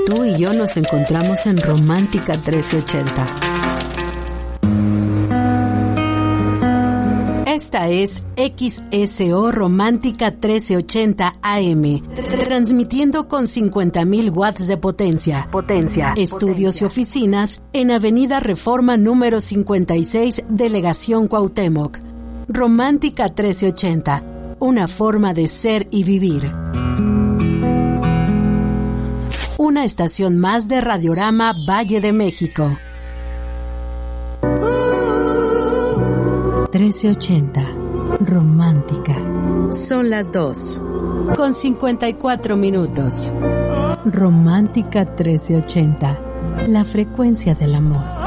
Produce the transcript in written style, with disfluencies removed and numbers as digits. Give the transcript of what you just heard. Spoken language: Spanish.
Tú y yo nos encontramos en Romántica 1380. Esta es XSO Romántica 1380 AM, transmitiendo con 50,000 watts de potencia. Estudios y oficinas en Avenida Reforma número 56, Delegación Cuauhtémoc. Romántica 1380, una forma de ser y vivir. Una estación más de Radiorama Valle de México. 1380, romántica. Son las 2:54. Romántica 1380, la frecuencia del amor.